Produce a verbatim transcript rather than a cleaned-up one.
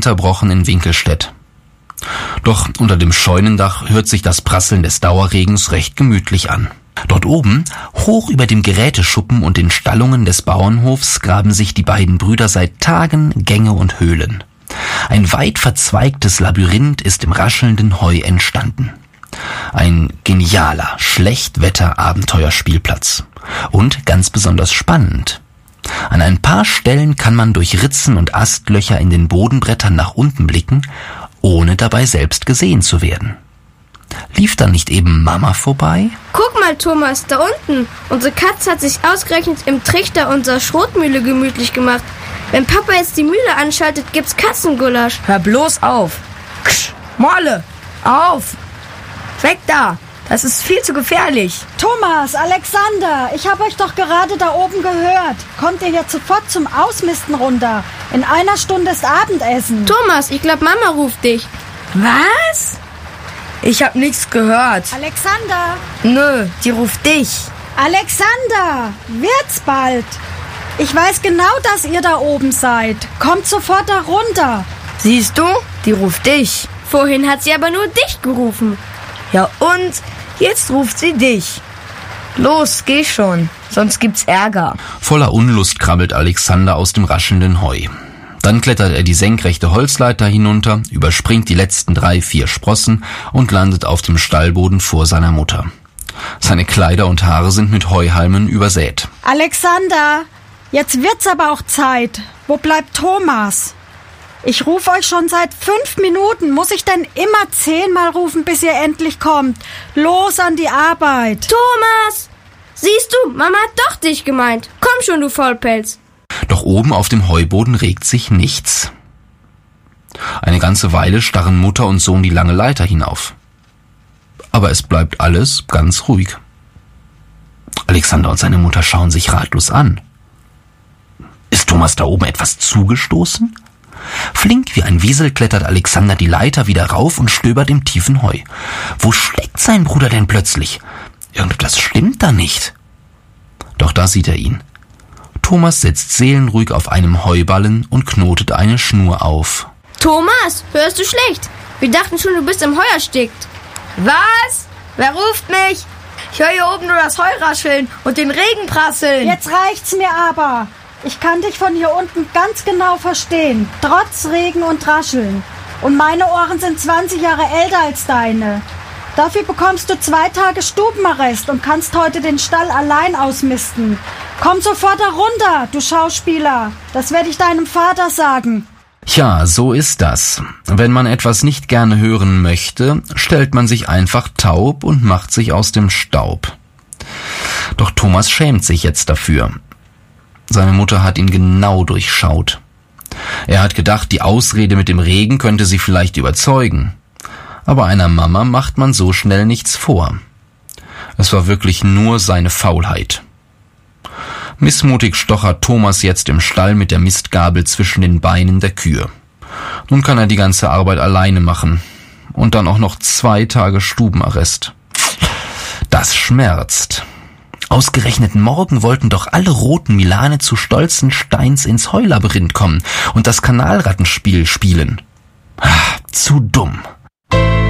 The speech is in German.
ununterbrochen in Winkelstedt. Doch unter dem Scheunendach hört sich das Prasseln des Dauerregens recht gemütlich an. Dort oben, hoch über dem Geräteschuppen und den Stallungen des Bauernhofs, graben sich die beiden Brüder seit Tagen Gänge und Höhlen. Ein weit verzweigtes Labyrinth ist im raschelnden Heu entstanden. Ein genialer Schlechtwetter-Abenteuerspielplatz. Und ganz besonders spannend. An ein paar Stellen kann man durch Ritzen und Astlöcher in den Bodenbrettern nach unten blicken, ohne dabei selbst gesehen zu werden. Lief da nicht eben Mama vorbei? Guck mal, Thomas, da unten. Unsere Katze hat sich ausgerechnet im Trichter unserer Schrotmühle gemütlich gemacht. Wenn Papa jetzt die Mühle anschaltet, gibt's Katzengulasch. Hör bloß auf. Ksch, Morle, auf. Weg da. Das ist viel zu gefährlich. Thomas, Alexander, ich habe euch doch gerade da oben gehört. Kommt ihr jetzt sofort zum Ausmisten runter? In einer Stunde ist Abendessen. Thomas, ich glaube, Mama ruft dich. Was? Ich habe nichts gehört. Alexander. Nö, die ruft dich. Alexander, wird's bald. Ich weiß genau, dass ihr da oben seid. Kommt sofort da runter. Siehst du? Die ruft dich. Vorhin hat sie aber nur dich gerufen. Ja und? Jetzt ruft sie dich. Los, geh schon, sonst gibt's Ärger. Voller Unlust krabbelt Alexander aus dem raschelnden Heu. Dann klettert er die senkrechte Holzleiter hinunter, überspringt die letzten drei, vier Sprossen und landet auf dem Stallboden vor seiner Mutter. Seine Kleider und Haare sind mit Heuhalmen übersät. Alexander, jetzt wird's aber auch Zeit. Wo bleibt Thomas? Ich rufe euch schon seit fünf Minuten. Muss ich denn immer zehnmal rufen, bis ihr endlich kommt? Los an die Arbeit. Thomas! Siehst du, Mama hat doch dich gemeint. Komm schon, du Vollpelz. Doch oben auf dem Heuboden regt sich nichts. Eine ganze Weile starren Mutter und Sohn die lange Leiter hinauf. Aber es bleibt alles ganz ruhig. Alexander und seine Mutter schauen sich ratlos an. Ist Thomas da oben etwas zugestoßen? Flink wie ein Wiesel klettert Alexander die Leiter wieder rauf und stöbert im tiefen Heu. Wo steckt sein Bruder denn plötzlich? Irgendetwas stimmt da nicht. Doch da sieht er ihn. Thomas sitzt seelenruhig auf einem Heuballen und knotet eine Schnur auf. Thomas, hörst du schlecht? Wir dachten schon, du bist im Heu erstickt. Was? Wer ruft mich? Ich höre hier oben nur das Heu rascheln und den Regen prasseln. Jetzt reicht's mir aber. Ich kann dich von hier unten ganz genau verstehen, trotz Regen und Rascheln. Und meine Ohren sind zwanzig Jahre älter als deine. Dafür bekommst du zwei Tage Stubenarrest und kannst heute den Stall allein ausmisten. Komm sofort herunter, du Schauspieler. Das werde ich deinem Vater sagen. Ja, so ist das. Wenn man etwas nicht gerne hören möchte, stellt man sich einfach taub und macht sich aus dem Staub. Doch Thomas schämt sich jetzt dafür. Seine Mutter hat ihn genau durchschaut. Er hat gedacht, die Ausrede mit dem Regen könnte sie vielleicht überzeugen. Aber einer Mama macht man so schnell nichts vor. Es war wirklich nur seine Faulheit. Missmutig stochert Thomas jetzt im Stall mit der Mistgabel zwischen den Beinen der Kühe. Nun kann er die ganze Arbeit alleine machen. Und dann auch noch zwei Tage Stubenarrest. Das schmerzt. Ausgerechnet morgen wollten doch alle roten Milane zu stolzen Steins ins Heulabyrinth kommen und das Kanalrattenspiel spielen. Ah, zu dumm.